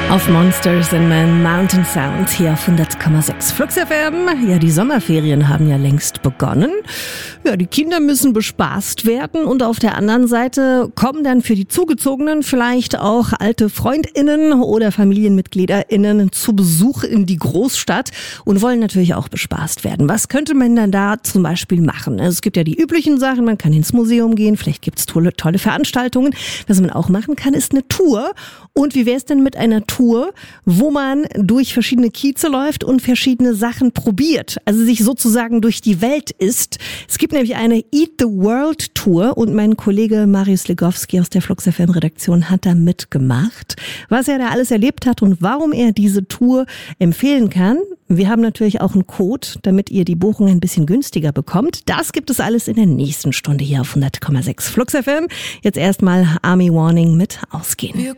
Auf Monsters in Man Mountain Sound hier auf 100,6 Flux FM. Ja, die Sommerferien haben ja längst begonnen. Ja, die Kinder müssen bespaßt werden und auf der anderen Seite kommen dann für die Zugezogenen vielleicht auch alte FreundInnen oder FamilienmitgliederInnen zu Besuch in die Großstadt und wollen natürlich auch bespaßt werden. Was könnte man dann da zum Beispiel machen? Also es gibt ja die üblichen Sachen, man kann ins Museum gehen, vielleicht gibt es tolle Veranstaltungen. Was man auch machen kann, ist eine Tour. Und wie wäre es denn mit einer Tour, wo man durch verschiedene Kieze läuft und verschiedene Sachen probiert, also sich sozusagen durch die Welt isst. Es gibt nämlich eine Eat the World Tour und mein Kollege Marius Legowski aus der Flux FM Redaktion hat da mitgemacht, was er da alles erlebt hat und warum er diese Tour empfehlen kann. Wir haben natürlich auch einen Code, damit ihr die Buchung ein bisschen günstiger bekommt. Das gibt es alles in der nächsten Stunde hier auf 100,6 Flux FM. Jetzt erstmal Army Warning mit Ausgehen.